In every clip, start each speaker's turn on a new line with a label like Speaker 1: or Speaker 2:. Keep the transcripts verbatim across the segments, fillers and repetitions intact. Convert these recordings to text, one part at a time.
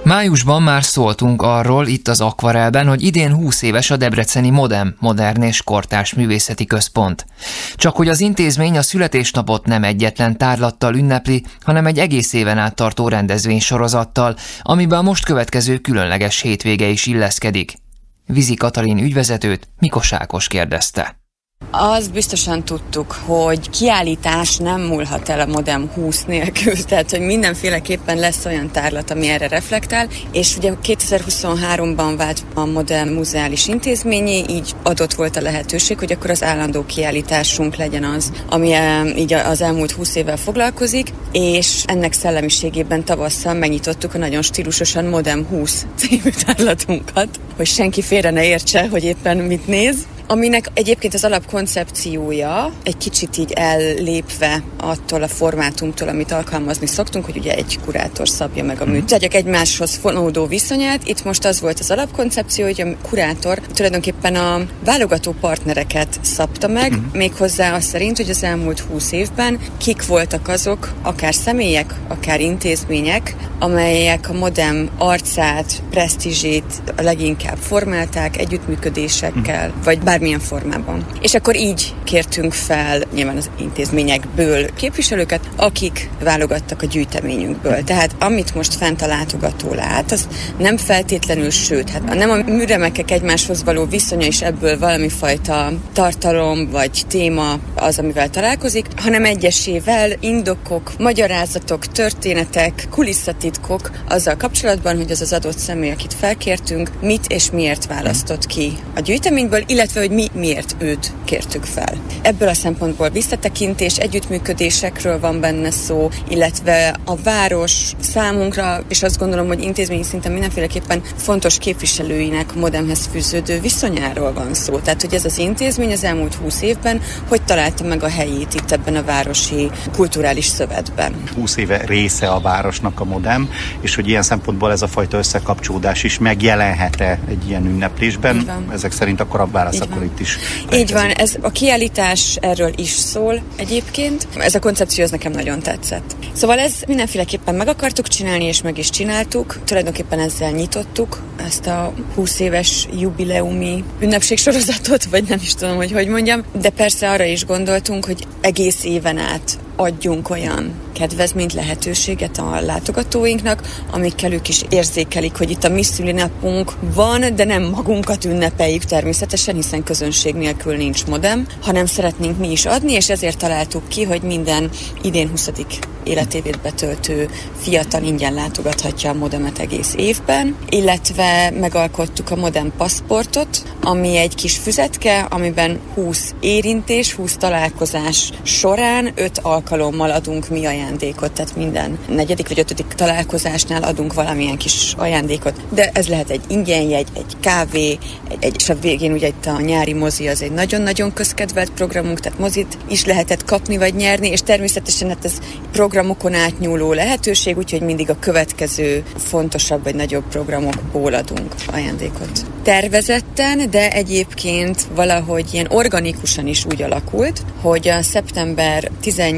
Speaker 1: Májusban már szóltunk arról itt az Akvarelben, hogy idén húsz éves a debreceni Modem, modern és kortárs művészeti központ. Csak hogy az intézmény a születésnapot nem egyetlen tárlattal ünnepli, hanem egy egész éven át tartó rendezvénysorozattal, amiben a most következő különleges hétvége is illeszkedik. Vizi Katalin ügyvezetőt Mikos Ákos kérdezte.
Speaker 2: Azt biztosan tudtuk, hogy kiállítás nem múlhat el a Modem húsz nélkül, tehát hogy mindenféleképpen lesz olyan tárlat, ami erre reflektál, és ugye kétezer-huszonháromban vált a Modem muzeális intézményé, így adott volt a lehetőség, hogy akkor az állandó kiállításunk legyen az, ami így az elmúlt húsz évvel foglalkozik, és ennek szellemiségében tavasszal megnyitottuk a nagyon stílusosan Modem húsz című tárlatunkat, hogy senki félre ne értse, hogy éppen mit néz. Aminek egyébként az alapkoncepciója egy kicsit így ellépve attól a formátumtól, amit alkalmazni szoktunk, hogy ugye egy kurátor szabja meg a műtárgyak egymáshoz fonódó viszonyát. Itt most az volt az alapkoncepció, hogy a kurátor tulajdonképpen a válogató partnereket szabta meg, uh-huh. méghozzá azt szerint, hogy az elmúlt húsz évben kik voltak azok, akár személyek, akár intézmények, amelyek a Modem arcát, presztízsét leginkább formálták együttműködésekkel, uh-huh. vagy bár milyen formában. És akkor így kértünk fel nyilván az intézményekből képviselőket, akik válogattak a gyűjteményünkből. Tehát amit most fent a látogató lát, az nem feltétlenül, sőt, hát nem a műremekek egymáshoz való viszonya is ebből valami fajta tartalom vagy téma az, amivel találkozik, hanem egyesével indokok, magyarázatok, történetek, kulisszatitkok azzal kapcsolatban, hogy az az adott személy, akit felkértünk, mit és miért választott ki a gyűjteményből, illetve hogy mi miért őt kértük fel. Ebből a szempontból visszatekintés, együttműködésekről van benne szó, illetve a város számunkra, és azt gondolom, hogy intézményi szinten mindenféleképpen fontos képviselőinek Modemhez fűződő viszonyáról van szó. Tehát, hogy ez az intézmény az elmúlt húsz évben hogy találta meg a helyét itt ebben a városi kulturális szövetben.
Speaker 3: húsz éve része a városnak a Modem, és hogy ilyen szempontból ez a fajta összekapcsolódás is megjelenhet-e egy ilyen ünneplésben? Ezek szerint akkor a válasz akkor itt is.
Speaker 2: Így van, ez a kiállítás erről is szól egyébként. Ez a koncepció az nekem nagyon tetszett. Szóval ez mindenféleképpen meg akartuk csinálni, és meg is csináltuk. Tulajdonképpen ezzel nyitottuk ezt a húsz éves jubileumi ünnepségsorozatot, vagy nem is tudom, hogy hogy mondjam. De persze arra is gondoltunk, hogy egész éven át adjunk olyan kedvezményt, lehetőséget a látogatóinknak, amikkel ők is érzékelik, hogy itt a mi szülinapunk van, de nem magunkat ünnepeljük természetesen, hiszen közönség nélkül nincs Modem, hanem szeretnénk mi is adni, és ezért találtuk ki, hogy minden idén huszadik életévét betöltő fiatal ingyen látogathatja a Modemet egész évben, illetve megalkottuk a Modem paszportot, ami egy kis füzetke, amiben húsz érintés, húsz találkozás során öt alkalommal adunk mi ajándékot, tehát minden negyedik vagy ötödik találkozásnál adunk valamilyen kis ajándékot, de ez lehet egy ingyenjegy, egy kávé, egy, egy, és a végén ugye itt a nyári mozi az egy nagyon-nagyon közkedvelt programunk, tehát mozit is lehetett kapni vagy nyerni, és természetesen hát ez programokon átnyúló lehetőség, úgyhogy mindig a következő fontosabb vagy nagyobb programokból adunk ajándékot. Tervezetten, de egyébként valahogy ilyen organikusan is úgy alakult, hogy a szeptember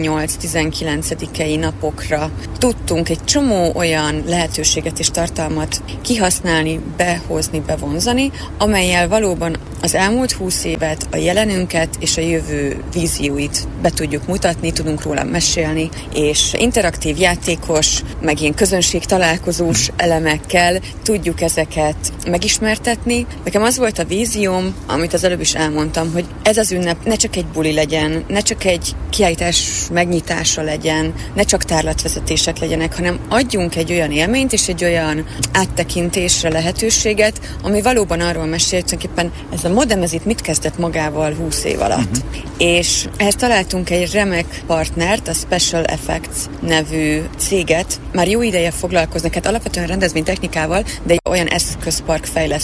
Speaker 2: tizennyolc-tizenkilencedikei napokra tudtunk egy csomó olyan lehetőséget és tartalmat kihasználni, behozni, bevonzani, amellyel valóban az elmúlt húsz évet, a jelenünket és a jövő vízióit be tudjuk mutatni, tudunk róla mesélni, és interaktív, játékos, meg ilyen közönség találkozós elemekkel tudjuk ezeket megismertetni. Nekem az volt a vízióm, amit az előbb is elmondtam, hogy ez az ünnep ne csak egy buli legyen, ne csak egy kiállítás megnyitása legyen, ne csak tárlatvezetések legyenek, hanem adjunk egy olyan élményt és egy olyan áttekintésre lehetőséget, ami valóban arról mesél, tulajdonképpen ez a Modem ez itt mit kezdett magával húsz év alatt. Uh-huh. És ehhez találtunk egy remek partnert, a Special Effects nevű céget. Már jó ideje foglalkoznak, hát alapvetően rendezvénytechnikával, de olyan eszközpark fejlesztésével,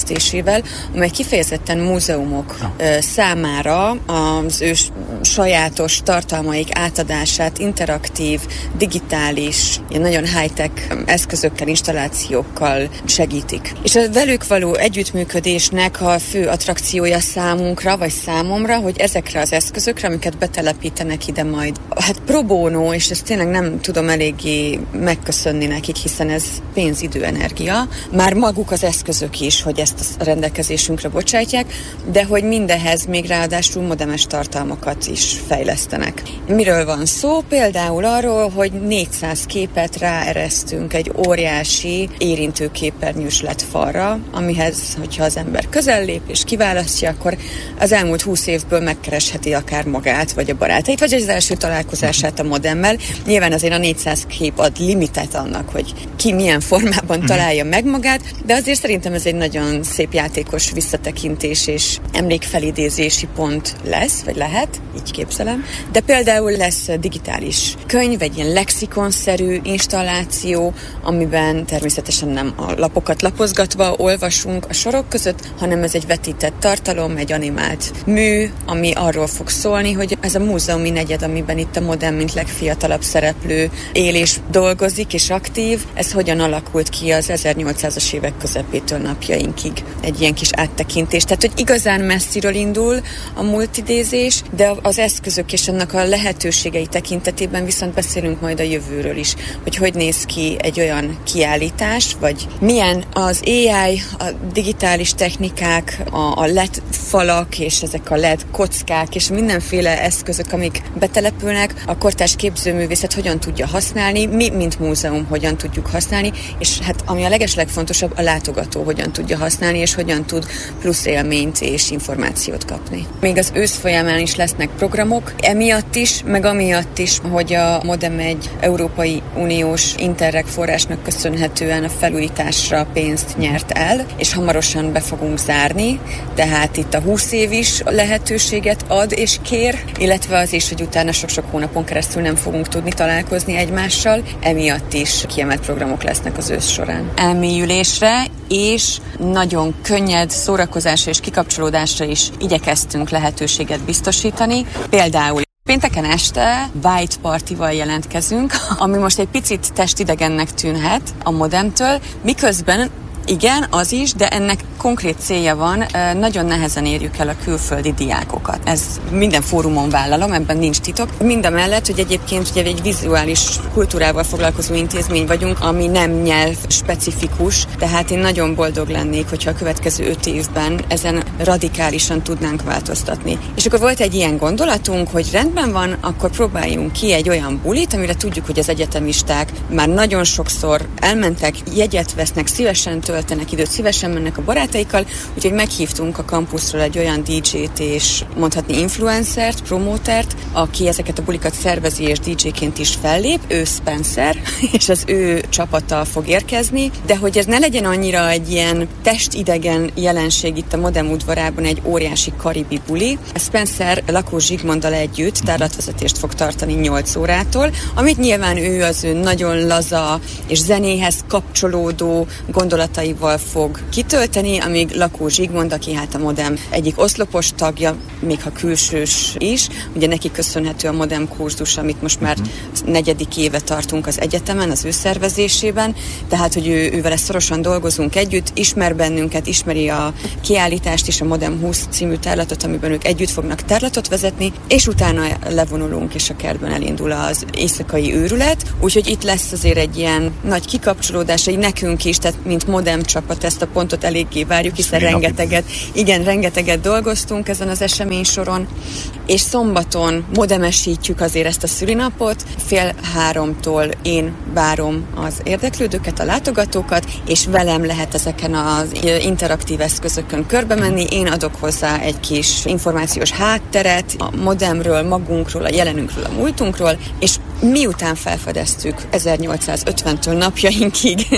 Speaker 2: eszközével, amely kifejezetten múzeumok ah. számára az ő sajátos tartalmaik átadását interaktív, digitális, ilyen nagyon high-tech eszközökkel, installációkkal segítik. És a velük való együttműködésnek a fő attrakciója számunkra, vagy számomra, hogy ezekre az eszközökre, amiket betelepítenek ide majd, hát pro bono, és ezt tényleg nem tudom eléggé megköszönni nekik, hiszen ez pénz, idő, energia. Már maguk az eszközök is, hogy ezt a rendelkezésünkre bocsátják, de hogy mindehez még ráadásul modemes tartalmakat is fejlesztenek. Miről van szó? Például arról, hogy négyszáz képet ráeresztünk egy óriási érintőképernyős led falra, amihez, hogyha az ember közel lép és kiválasztja, akkor az elmúlt húsz évből megkeresheti akár magát, vagy a barátait, vagy az első találkozását a modemmel. Nyilván azért a négyszáz kép ad limitet annak, hogy ki milyen formában találja meg magát, de azért szerintem ez egy nagyon szép játékos visszatekintés és emlékfelidézési pont lesz, vagy lehet, így képzelem. De például lesz digitális könyv, egy ilyen lexikonszerű installáció, amiben természetesen nem a lapokat lapozgatva olvasunk a sorok között, hanem ez egy vetített tartalom, egy animált mű, ami arról fog szólni, hogy ez a múzeumi negyed, amiben itt a modem, mint legfiatalabb szereplő él és dolgozik és aktív, ez hogyan alakult ki az ezernyolcszázas évek közepétől napjainkig. Egy ilyen kis áttekintés. Tehát, hogy igazán messziről indul a multidézés, de az eszközök és annak a lehetőségei tekintetében viszont beszélünk majd a jövőről is, hogy hogy néz ki egy olyan kiállítás, vagy milyen az á i, a digitális technikák, a, a led falak és ezek a led kockák és mindenféle eszközök, amik betelepülnek, a kortárs képzőművészet hogyan tudja használni, mi, mint múzeum, hogyan tudjuk használni, és hát ami a legeslegfontosabb, a látogató hogyan tudja használni, és hogyan tud plusz élményt és információt kapni. Még az ősz folyamán is lesznek programok, emiatt is, meg amiatt is, hogy a modem egy Európai Uniós Interreg forrásnak köszönhetően a felújításra pénzt nyert el, és hamarosan be fogunk zárni, tehát itt a húsz év is lehetőséget ad és kér, illetve az is, hogy utána sok-sok hónapon keresztül nem fogunk tudni találkozni egymással, emiatt is kiemelt programok lesznek az ősz során. Elmélyülésre és nagyon könnyed szórakozásra és kikapcsolódásra is igyekeztünk lehetőséget biztosítani. Például pénteken este White Party-val jelentkezünk, ami most egy picit testidegennek tűnhet a modemtől, miközben igen, az is, de ennek konkrét célja van, nagyon nehezen érjük el a külföldi diákokat. Ez minden fórumon vállalom, ebben nincs titok. Mindamellett, hogy egyébként ugye egy vizuális kultúrával foglalkozó intézmény vagyunk, ami nem nyelv specifikus, tehát én nagyon boldog lennék, hogyha a következő öt évben ezen radikálisan tudnánk változtatni. És akkor volt egy ilyen gondolatunk, hogy rendben van, akkor próbáljunk ki egy olyan bulit, amire tudjuk, hogy az egyetemisták már nagyon sokszor elmentek, jegyet vesznek, szívesen töltenek időt, szívesen mennek a barátaikkal, úgyhogy meghívtunk a kampuszról egy olyan dé dzsét és mondhatni influencert, promótert, aki ezeket a bulikat szervezi és dé dzséként is fellép, ő Spencer, és az ő csapata fog érkezni, de hogy ez ne legyen annyira egy ilyen testidegen jelenség itt a modem udvarában, egy óriási karibi buli. Spencer Lakós Zsigmonddal együtt tárlatvezetést fog tartani nyolc órától, amit nyilván ő az ő nagyon laza és zenéhez kapcsolódó gondolataival fog kitölteni, amíg Lakós Zsigmond, aki hát a modem egyik oszlopos tagja, még ha külsős is, ugye neki köszönhető a modem kurzus, amit most már negyedik éve tartunk az egyetemen, az ő szervezésében, tehát, hogy ő, ővele szorosan dolgozunk együtt, ismer bennünket, ismeri a kiállítást és a Modem húsz című tárlatot, amiben ők együtt fognak tárlatot vezetni, és utána levonulunk, és a kertben elindul az éjszakai őrület, úgyhogy itt lesz azért egy ilyen nagy kikapcsolódás, egy nekünk is, tehát mint modem csapat ezt a pontot eléggé várjuk, hiszen rengeteget, igen, rengeteget dolgoztunk ezen az esemény soron, és szombaton modemesítjük azért ezt a szülinapot, fél háromtól én várom az érdeklődőket, a látogatókat, és velem lehet ezeken az interaktív eszközökön körbe menni, én adok hozzá egy kis információs hátteret a modemről, magunkról, a jelenünkről, a múltunkról, és miután felfedeztük ezernyolcszázötventől napjainkig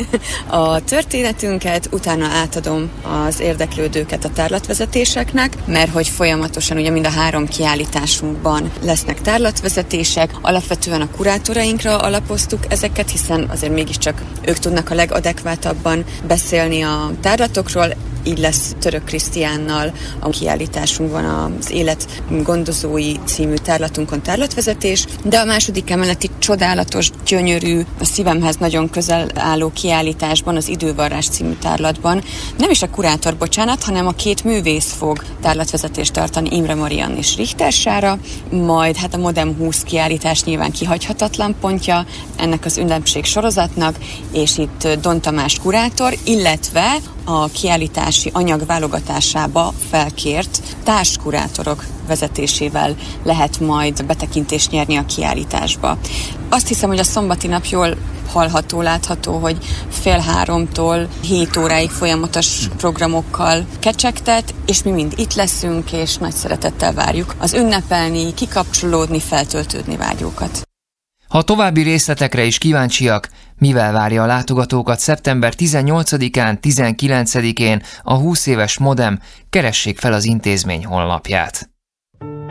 Speaker 2: a történetünket, utána átadom az érdeklődőket a tárlatvezetéseknek, mert hogy folyamatosan ugye mind a három kiállításunkban lesznek tárlatvezetések, alapvetően a kurátorainkra alapoztuk ezeket, hiszen azért mégiscsak ők tudnak a legadekváltabban beszélni a tárlatokról, így lesz Török Krisztiánnal, a kiállításunk van az Élet gondozói című tárlatunkon tárlatvezetés, de a második emeleti csodálatos, gyönyörű, a szívemhez nagyon közel álló kiállításban, az Idővarrás című tárlatban nem is a kurátor, bocsánat, hanem a két művész fog tárlatvezetést tartani, Imre Mariann és Richter Sára, majd hát a Modem húsz kiállítás nyilván kihagyhatatlan pontja ennek az ünnepség sorozatnak, és itt Don Tamás kurátor, illetve a kiállítási anyag válogatásába felkért társkurátorok vezetésével lehet majd betekintést nyerni a kiállításba. Azt hiszem, hogy a szombati nap jól hallható, látható, hogy fél háromtól hét óráig folyamatos programokkal kecsegtet, és mi mind itt leszünk, és nagy szeretettel várjuk az ünnepelni, kikapcsolódni, feltöltődni vágyókat.
Speaker 1: Ha további részletekre is kíváncsiak, mivel várja a látogatókat szeptember tizennyolcadikán, tizenkilencedikén a húsz éves Modem, keressék fel az intézmény honlapját.